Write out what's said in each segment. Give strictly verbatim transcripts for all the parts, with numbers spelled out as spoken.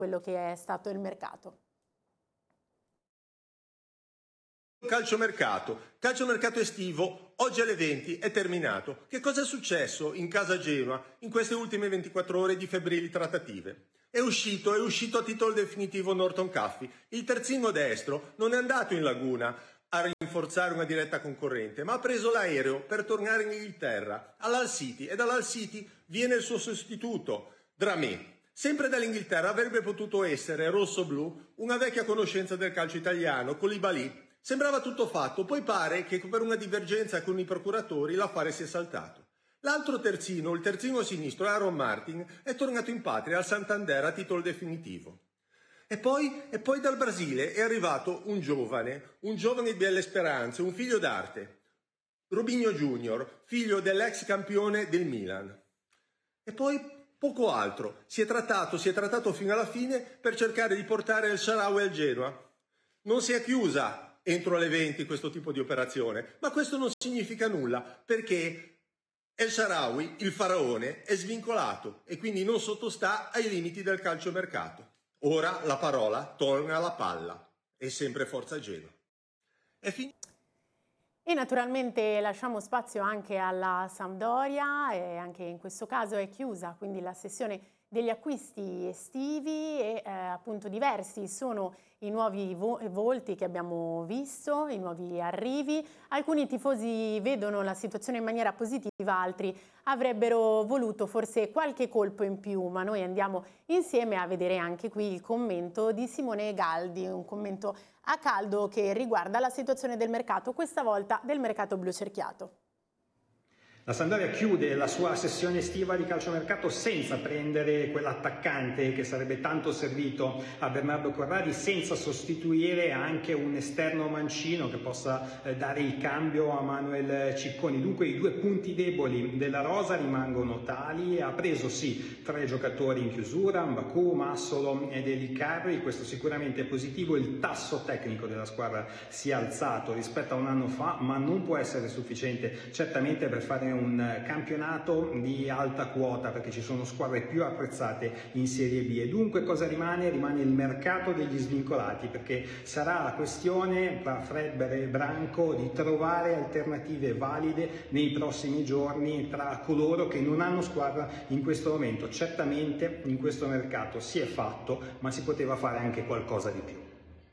quello che è stato il mercato. Calciomercato, calciomercato estivo, oggi alle venti è terminato. Che cosa è successo in casa Genoa in queste ultime ventiquattro ore di febbrili trattative? È uscito, è uscito a titolo definitivo Norton Caffey. Il terzino destro non è andato in laguna a rinforzare una diretta concorrente, ma ha preso l'aereo per tornare in Inghilterra, all'Hull City, e dall'Hull City viene il suo sostituto, Dramé. Sempre dall'Inghilterra avrebbe potuto essere rosso-blu una vecchia conoscenza del calcio italiano, Koulibaly. Sembrava tutto fatto, poi pare che per una divergenza con i procuratori l'affare sia saltato. L'altro terzino, il terzino sinistro, Aaron Martin, è tornato in patria al Santander a titolo definitivo. E poi, e poi dal Brasile è arrivato un giovane, un giovane di belle speranze, un figlio d'arte, Robinho Junior, figlio dell'ex campione del Milan. E poi poco altro, si è trattato, si è trattato fino alla fine per cercare di portare El Shaarawy al Genoa. Non si è chiusa entro le venti questo tipo di operazione, ma questo non significa nulla, perché El Shaarawy, il faraone, è svincolato e quindi non sottostà ai limiti del calciomercato. Ora la parola torna alla palla, è sempre Forza Genoa. È finito. E naturalmente lasciamo spazio anche alla Sampdoria, e anche in questo caso è chiusa quindi la sessione degli acquisti estivi e eh, appunto diversi sono i nuovi vo volti che abbiamo visto, i nuovi arrivi. Alcuni tifosi vedono la situazione in maniera positiva, altri avrebbero voluto forse qualche colpo in più, ma noi andiamo insieme a vedere anche qui il commento di Simone Galdi, un commento a caldo che riguarda la situazione del mercato, questa volta del mercato blu cerchiato. La Sampdoria chiude la sua sessione estiva di calciomercato senza prendere quell'attaccante che sarebbe tanto servito a Bernardo Corradi, senza sostituire anche un esterno mancino che possa eh, dare il cambio a Manuel Cicconi. Dunque i due punti deboli della rosa rimangono tali. Ha preso sì tre giocatori in chiusura, Mbaku, Massolo ed El Carri, questo sicuramente è positivo. Il tasso tecnico della squadra si è alzato rispetto a un anno fa, ma non può essere sufficiente certamente per fare un campionato di alta quota, perché ci sono squadre più apprezzate in Serie B. E dunque cosa rimane? Rimane il mercato degli svincolati, perché sarà la questione tra Fredberg e Branco di trovare alternative valide nei prossimi giorni tra coloro che non hanno squadra in questo momento. Certamente in questo mercato si è fatto, ma si poteva fare anche qualcosa di più.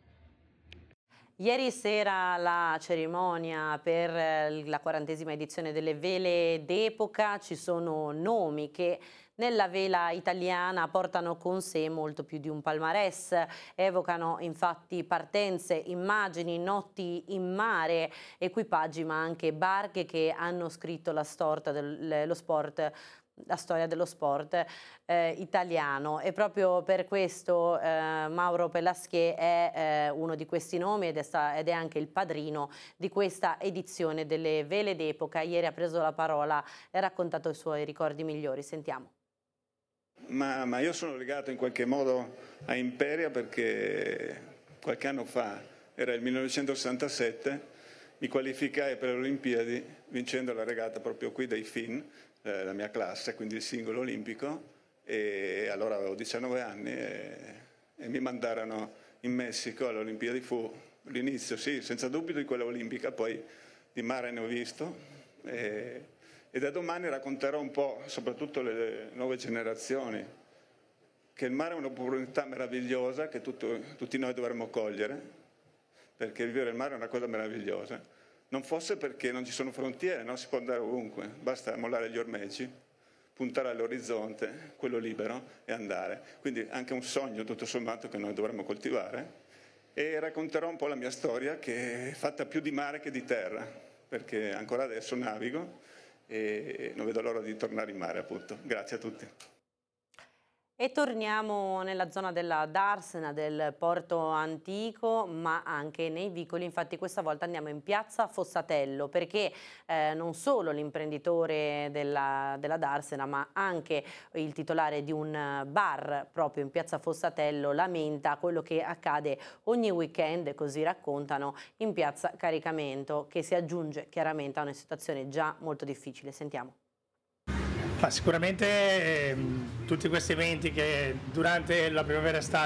Ieri sera la cerimonia per la quarantesima edizione delle vele d'epoca, ci sono nomi che nella vela italiana portano con sé molto più di un palmarès, evocano infatti partenze, immagini, notti in mare, equipaggi ma anche barche che hanno scritto la, storta del, lo sport la storia dello sport eh, italiano, e proprio per questo eh, Mauro Pelasché è eh, uno di questi nomi ed è, sta, ed è anche il padrino di questa edizione delle vele d'epoca. Ieri ha preso la parola e ha raccontato i suoi ricordi migliori. Sentiamo. Ma, ma io sono legato in qualche modo a Imperia perché qualche anno fa, era il millenovecentosessantasette, mi qualificai per le Olimpiadi vincendo la regata proprio qui dai Fin, la mia classe, quindi il singolo olimpico, e allora avevo diciannove anni e, e mi mandarono in Messico alle Olimpiadi. Fu l'inizio, sì, senza dubbio di quella olimpica, poi di mare ne ho visto e, e da domani racconterò un po', soprattutto le nuove generazioni, che il mare è un'opportunità meravigliosa che tutto, tutti noi dovremmo cogliere, perché vivere il mare è una cosa meravigliosa. Non fosse perché non ci sono frontiere, no? Si può andare ovunque, basta mollare gli ormeggi, puntare all'orizzonte, quello libero, e andare. Quindi anche un sogno tutto sommato che noi dovremmo coltivare, e racconterò un po' la mia storia, che è fatta più di mare che di terra, perché ancora adesso navigo e non vedo l'ora di tornare in mare, appunto. Grazie a tutti. E torniamo nella zona della Darsena, del porto antico, ma anche nei vicoli. Infatti questa volta andiamo in piazza Fossatello, perché eh, non solo l'imprenditore della, della Darsena, ma anche il titolare di un bar proprio in piazza Fossatello lamenta quello che accade ogni weekend, così raccontano, in piazza Caricamento, che si aggiunge chiaramente a una situazione già molto difficile. Sentiamo. Ma sicuramente eh, tutti questi eventi che durante la primavera estate